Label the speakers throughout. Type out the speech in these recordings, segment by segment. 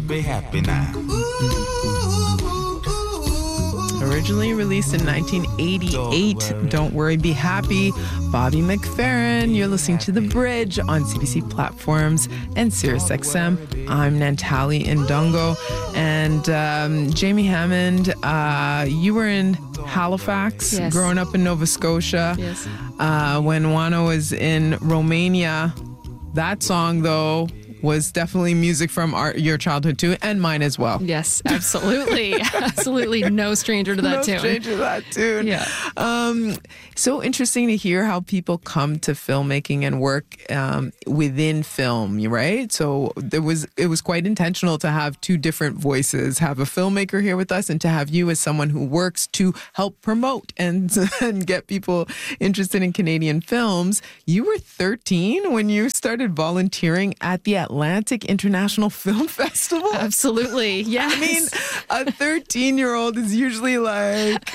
Speaker 1: Be happy now.
Speaker 2: Originally released in 1988, Don't Worry, Be Happy. Bobby McFerrin, you're listening to The Bridge on CBC platforms and SiriusXM. I'm Nantali Ndongo. And Jamie Hammond, you were in Halifax, growing up in Nova Scotia.
Speaker 3: Yes.
Speaker 2: When Juana was in Romania. That song, though, was definitely music from your childhood too, and mine as well.
Speaker 3: Yes, absolutely. Absolutely no stranger to that tune.
Speaker 2: No stranger to that tune.
Speaker 3: Yeah.
Speaker 2: So interesting to hear how people come to filmmaking and work within film, right? So it was quite intentional to have two different voices, have a filmmaker here with us and to have you as someone who works to help promote and get people interested in Canadian films. You were 13 when you started volunteering at the Atlantic International Film Festival.
Speaker 3: Absolutely. Yes.
Speaker 2: I mean, a 13-year-old is usually like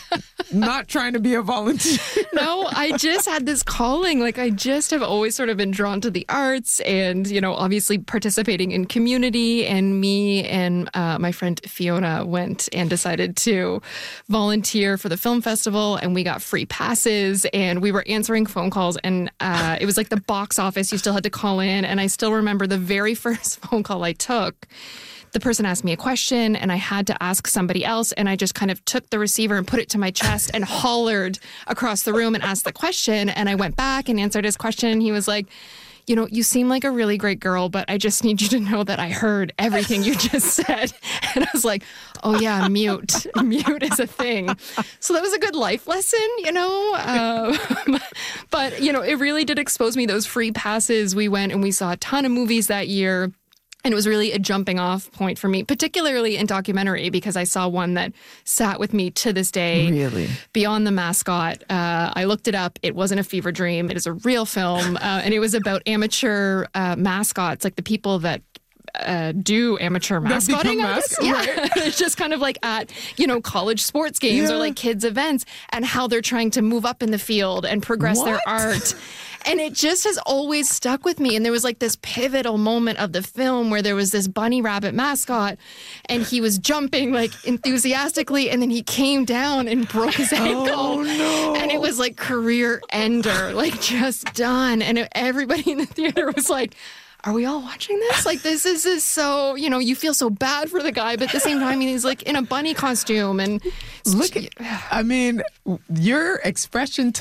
Speaker 2: not trying to be a volunteer.
Speaker 3: No, I just had this calling. Like, I just have always sort of been drawn to the arts and, you know, obviously participating in community. And me and my friend Fiona went and decided to volunteer for the film festival. And we got free passes and we were answering phone calls. And it was like the box office. You still had to call in. And I still remember the very first phone call I took. The person asked me a question and I had to ask somebody else, and I just kind of took the receiver and put it to my chest and hollered across the room and asked the question. And I went back and answered his question. He was like, you know, you seem like a really great girl, but I just need you to know that I heard everything you just said. And I was like, oh yeah, mute. Mute is a thing. So that was a good life lesson, you know. But, you know, it really did expose me. Those free passes, we went and we saw a ton of movies that year. And it was really a jumping off point for me, particularly in documentary, because I saw one that sat with me to this day.
Speaker 2: Really?
Speaker 3: Beyond the Mascot. I looked it up. It wasn't a fever dream. It is a real film. And it was about amateur mascots, like the people that do amateur mascotting.
Speaker 2: Right.
Speaker 3: It's just kind of like at, you know, college sports games or like kids events, and how they're trying to move up in the field and progress their art. And it just has always stuck with me. And there was like this pivotal moment of the film where there was this bunny rabbit mascot and he was jumping like enthusiastically, and then he came down and broke his ankle.
Speaker 2: Oh, no.
Speaker 3: And it was like career ender, like just done. And everybody in the theater was like, are we all watching this? Like, this is so, you know, you feel so bad for the guy, but at the same time, he's like in a bunny costume. And
Speaker 2: look at, I mean, your expression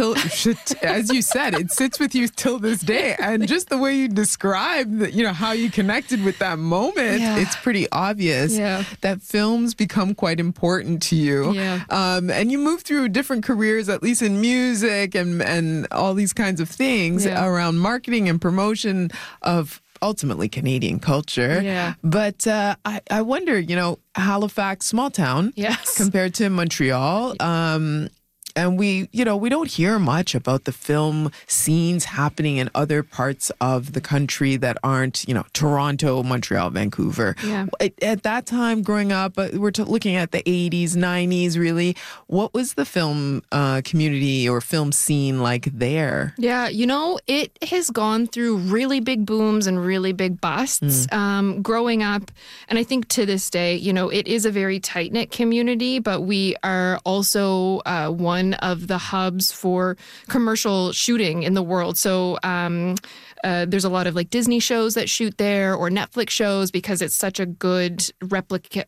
Speaker 2: as you said, it sits with you till this day. And just the way you describe, you know, how you connected with that moment, it's pretty obvious that films become quite important to you.
Speaker 3: Yeah.
Speaker 2: And you move through different careers, at least in music and all these kinds of things around marketing and promotion of ultimately Canadian culture.
Speaker 3: Yeah.
Speaker 2: But I wonder, you know, Halifax, small town compared to Montreal. And we don't hear much about the film scenes happening in other parts of the country that aren't, you know, Toronto, Montreal, Vancouver.
Speaker 3: Yeah.
Speaker 2: At that time growing up, we're looking at the 80s, 90s, really. What was the film community or film scene like there?
Speaker 3: Yeah, you know, it has gone through really big booms and really big busts growing up. And I think to this day, you know, it is a very tight-knit community, but we are also one of the hubs for commercial shooting in the world. So there's a lot of like Disney shows that shoot there or Netflix shows because it's such a good replicate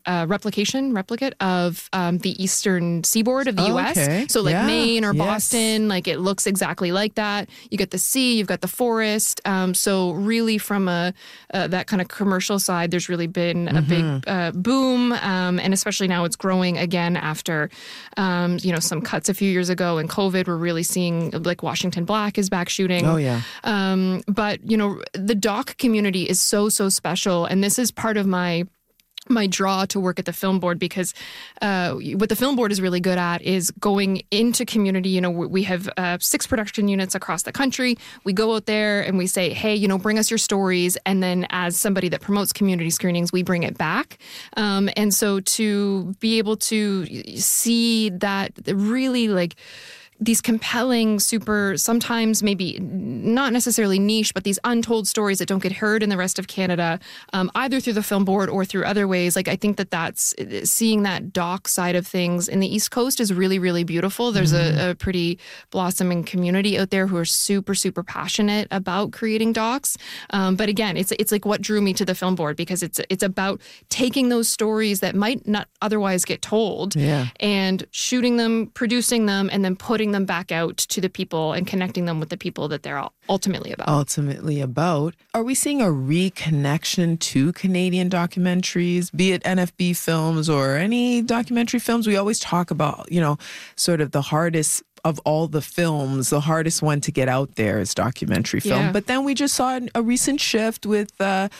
Speaker 3: of the eastern seaboard of the U.S.
Speaker 2: Okay.
Speaker 3: So like Maine or Boston, like it looks exactly like that. You get the sea, you've got the forest. So really from that kind of commercial side, there's really been a big boom. And especially now it's growing again after, you know, some cuts a few years ago and COVID. We're really seeing like Washington Black is back shooting.
Speaker 2: Oh, yeah.
Speaker 3: But, you know, the doc community is so special. And this is part of my draw to work at the Film Board, because what the Film Board is really good at is going into community. You know, we have 6 production units across the country. We go out there and we say, hey, you know, bring us your stories. And then as somebody that promotes community screenings, we bring it back. And so to be able to see that really like these compelling, super, sometimes maybe not necessarily niche, but these untold stories that don't get heard in the rest of Canada, either through the Film Board or through other ways. Like, I think that's seeing that doc side of things in the East Coast is really, really beautiful. There's a pretty blossoming community out there who are super, super passionate about creating docs. But again, it's like what drew me to the Film Board, because it's about taking those stories that might not otherwise get told and shooting them, producing them, and then putting them back out to the people and connecting them with the people that they're ultimately about.
Speaker 2: Are we seeing a reconnection to Canadian documentaries, be it NFB films or any documentary films? We always talk about, sort of the hardest of all the films, the hardest one to get out there is documentary film.
Speaker 3: Yeah.
Speaker 2: But then we just saw a recent shift with,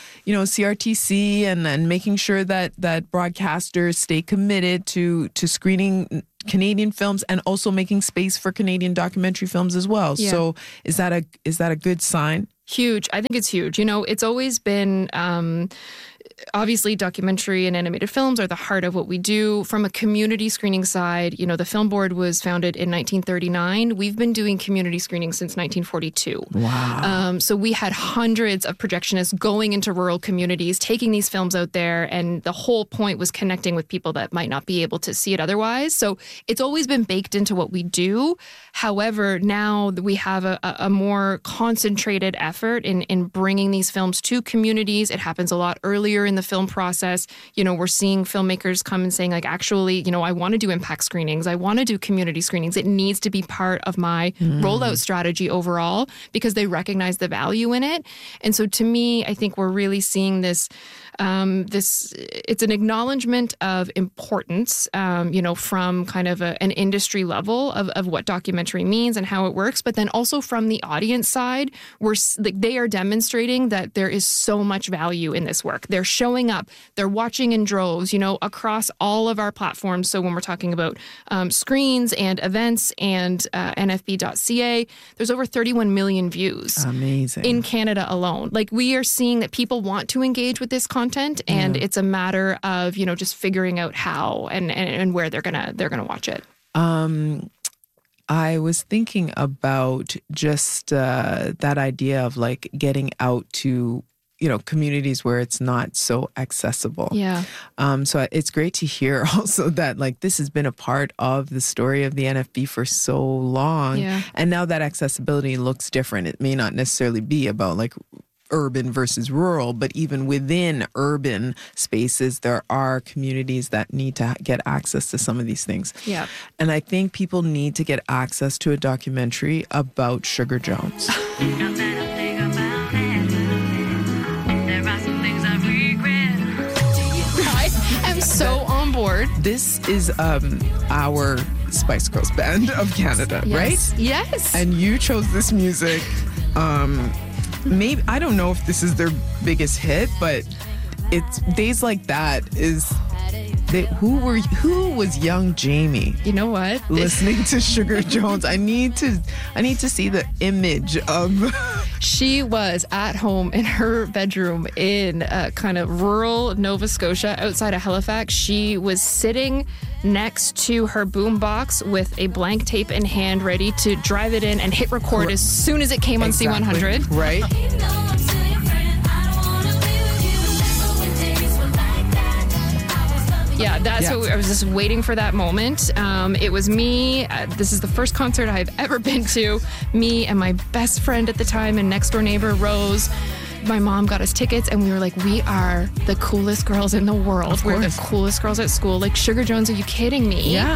Speaker 2: CRTC and making sure that broadcasters stay committed to screening Canadian films and also making space for Canadian documentary films as well.
Speaker 3: Yeah.
Speaker 2: So is that a good sign?
Speaker 3: Huge. I think it's huge. It's always been, obviously, documentary and animated films are the heart of what we do. From a community screening side, the Film Board was founded in 1939. We've been doing community screenings since 1942.
Speaker 2: Wow.
Speaker 3: So we had hundreds of projectionists going into rural communities, taking these films out there, and the whole point was connecting with people that might not be able to see it otherwise. So it's always been baked into what we do. However, now we have a more concentrated effort in bringing these films to communities. It happens a lot earlier in the film process. We're seeing filmmakers come and saying, like, actually, I want to do impact screenings. I want to do community screenings. It needs to be part of my rollout strategy overall, because they recognize the value in it. And so to me, I think we're really seeing this, it's an acknowledgement of importance, from kind of an industry level of what documentary means and how it works. But then also from the audience side, they are demonstrating that there is so much value in this work. They're showing up, they're watching in droves, across all of our platforms. So when we're talking about screens and events and NFB.ca, there's over 31 million views.
Speaker 2: Amazing.
Speaker 3: In Canada alone. Like, we are seeing that people want to engage with this content, and it's a matter of, just figuring out how and where they're gonna watch it.
Speaker 2: I was thinking about just that idea of like getting out to communities where it's not so accessible.
Speaker 3: Yeah.
Speaker 2: So it's great to hear also that like this has been a part of the story of the NFB for so long.
Speaker 3: Yeah.
Speaker 2: And now that accessibility looks different. It may not necessarily be about like urban versus rural, but even within urban spaces, there are communities that need to get access to some of these things.
Speaker 3: Yeah.
Speaker 2: And I think people need to get access to a documentary about Sugar Jones.
Speaker 3: I'm so on board.
Speaker 2: This is our Spice Girls band of Canada,
Speaker 3: Yes.
Speaker 2: right?
Speaker 3: Yes.
Speaker 2: And you chose this music. Maybe I don't know if this is their biggest hit, but it's Days Like That is. Who was young Jamie?
Speaker 3: You know what?
Speaker 2: Listening to Sugar Jones. I need to see the image of.
Speaker 3: She was at home in her bedroom in kind of rural Nova Scotia outside of Halifax. She was sitting next to her boombox with a blank tape in hand, ready to drive it in and hit record as soon as it came on C100.
Speaker 2: Right.
Speaker 3: Yeah, that's what I was just waiting for that moment. It was me. This is the first concert I've ever been to. Me and my best friend at the time and next door neighbor, Rose. My mom got us tickets and we were like, we are the coolest girls in the world. We're the coolest girls at school. Like, Sugar Jones, are you kidding me?
Speaker 2: Yeah.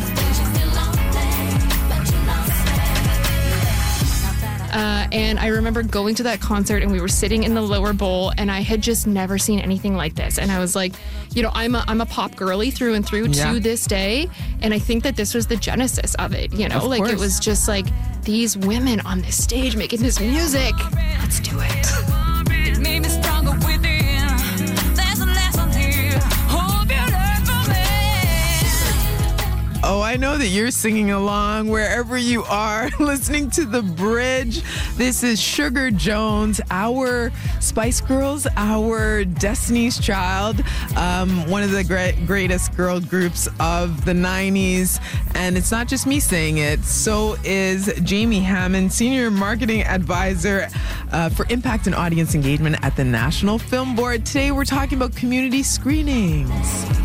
Speaker 3: And I remember going to that concert and we were sitting in the lower bowl and I had just never seen anything like this. And I was like, I'm a pop girly through and through to this day. And I think that this was the genesis of it, It was just like these women on this stage making this music. Let's do it.
Speaker 1: It made me stronger within. There's a lesson here. Hope you learn from it.
Speaker 2: Oh, I I know that you're singing along wherever you are, listening to The Bridge. This is Sugar Jones, our Spice Girls, our Destiny's Child, one of the greatest girl groups of the 90s. And it's not just me saying it, so is Jamie Hammond, Senior Marketing Advisor for Impact and Audience Engagement at the National Film Board. Today we're talking about community screenings.